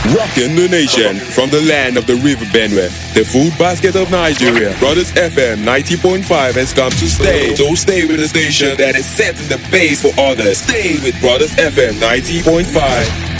Rocking the nation from the land of the river Benue, the food basket of Nigeria. Brothers FM 90.5 has come to stay. So stay with the station that is setting the pace for others. Stay with Brothers FM 90.5.